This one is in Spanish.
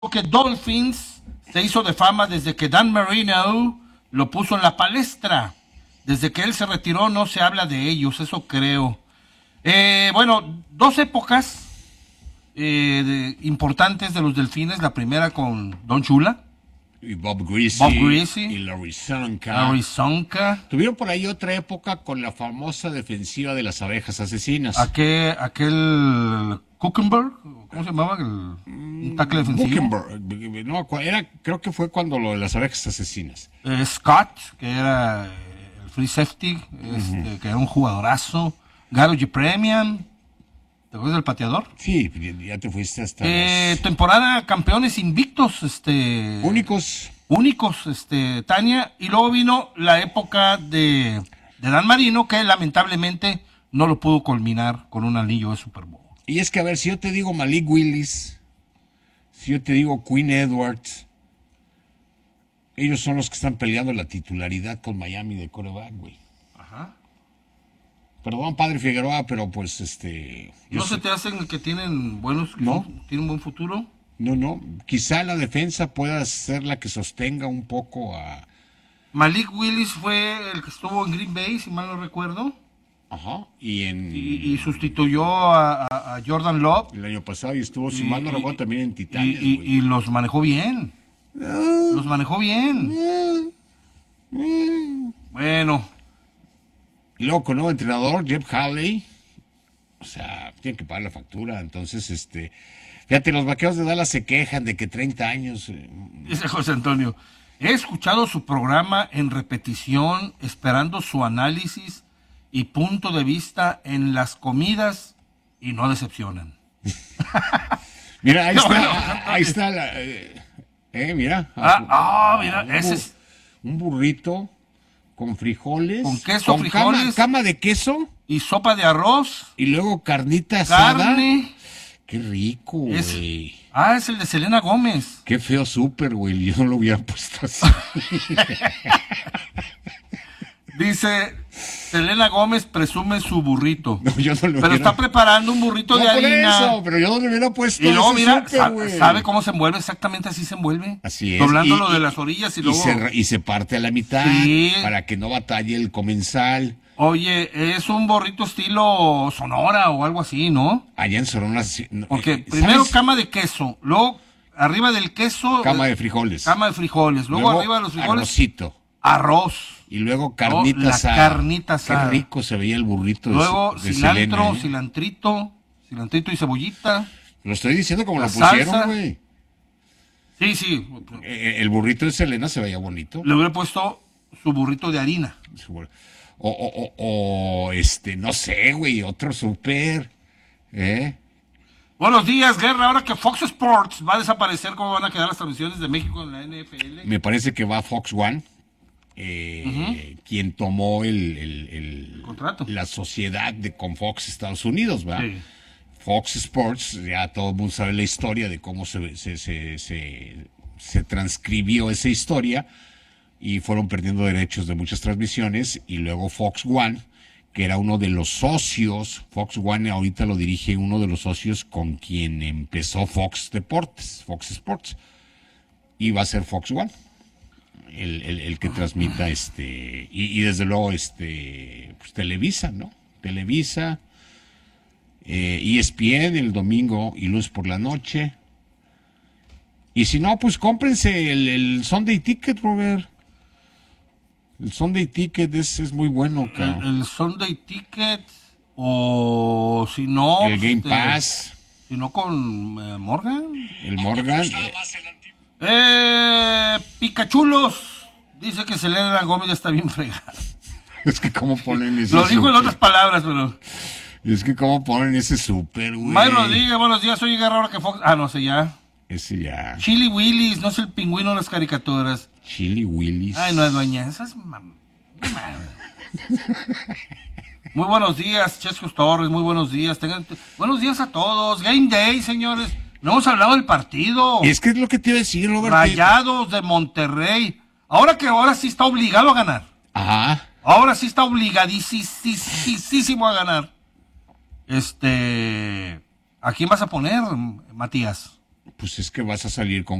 que Dolphins se hizo de fama desde que Dan Marino lo puso en la palestra. Desde que él se retiró no se habla de ellos, eso creo. Bueno, dos épocas importantes de los Delfines. La primera con Don Chula. Y Bob Greasy. Y Larry Sonka. Tuvieron por ahí otra época con la famosa defensiva de las abejas asesinas. Aquel Kuchenberg, ¿cómo se llamaba? Un tackle defensivo. Kuchenberg, no, creo que fue cuando lo de las abejas asesinas. Scott, que era el free safety, que era un jugadorazo. Garo Premium. ¿Te acuerdas del pateador? Sí, ya te fuiste hasta temporada campeones invictos, únicos, Tania, y luego vino la época de Dan Marino, que lamentablemente no lo pudo culminar con un anillo de Super Bowl. Y es que, a ver, si yo te digo Malik Willis, si yo te digo Quinn Edwards, ellos son los que están peleando la titularidad con Miami de quarterback, güey. Ajá. Perdón, padre Figueroa, pero pues ¿No se te hacen que tienen buenos, ¿no? ¿Tienen un buen futuro? No, quizá la defensa pueda ser la que sostenga un poco a... Malik Willis fue el que estuvo en Green Bay, si mal no recuerdo. Ajá, y sustituyó a Jordan Love. El año pasado, y estuvo, si mal no recuerdo, también en Titanes. Y los manejó bien. Los manejó bien. Bueno. Y luego con nuevo entrenador, Jeff Hawley, o sea, tienen que pagar la factura. Entonces, fíjate, los Vaqueros de Dallas se quejan de que 30 años... Dice José Antonio, he escuchado su programa en repetición, esperando su análisis y punto de vista en las comidas y no decepcionan. Mira, ahí está la... mira. Mira, ese es... Un burrito... con frijoles. Con queso, frijoles. Cama de queso. Y sopa de arroz. Y luego carnita asada. Carne. Qué rico, güey. Es el de Selena Gómez. Qué feo súper, güey. Yo no lo hubiera puesto así. Dice, Selena Gómez presume su burrito. No, yo no lo Pero está preparando un burrito de harina. Eso, pero yo no le hubiera puesto. Y luego, mira, sabe cómo se envuelve, exactamente así se envuelve. Así es. Doblándolo de las orillas y luego... Y se parte a la mitad, sí, para que no batalle el comensal. Oye, es un burrito estilo Sonora o algo así, ¿no? Allá en Sonora... Porque primero cama de queso, luego arriba del queso... Cama de frijoles. Luego arriba de los frijoles... Arrocito. Arroz. Y luego carnita asada. Carnita asada. Qué rico se veía el burrito luego de cilantro, Selena, cilantrito y cebollita. Lo estoy diciendo como lo pusieron, güey. Sí. El burrito de Selena se veía bonito. Le hubiera puesto su burrito de harina. No sé, güey, otro súper. Buenos días, Guerra. Ahora que Fox Sports va a desaparecer, ¿cómo van a quedar las transmisiones de México en la NFL? Me parece que va Fox One. Quien tomó el contrato, la sociedad con Fox Estados Unidos, ¿va? Sí. Fox Sports, ya todo el mundo sabe la historia de cómo se transcribió esa historia y fueron perdiendo derechos de muchas transmisiones, y luego Fox One, que era uno de los socios, Fox One ahorita lo dirige uno de los socios con quien empezó Fox Deportes, Fox Sports, y va a ser Fox One. El que transmita y desde luego pues Televisa, ¿no? Televisa, ESPN el domingo y lunes por la noche. Y si no, pues cómprense el Sunday Ticket, Robert. El Sunday Ticket es muy bueno, cabrón. El Sunday Ticket, o si no... El Game Pass. Si no con Morgan. El Morgan. Picachulos dice que Selena Gómez ya está bien fregada. Es que cómo ponen ese Lo dijo en otras palabras, pero... Es que cómo ponen ese súper, güey. May Rodríguez, buenos días, soy Guerra, ahora que Fox... no sé ya. Ese ya. Chili Willis, no es el pingüino de las caricaturas. Chili Willis. Ay, no es doña, esa es... Muy buenos días, Chescos Torres, muy buenos días. Buenos días a todos. Game Day, señores. No hemos hablado del partido. Es que es lo que te iba a decir, Robert. Rayados de Monterrey. Ahora sí está obligado a ganar. Ajá. Ahora sí está obligadísimo a ganar. ¿A quién vas a poner, Matías? pues es que vas a salir con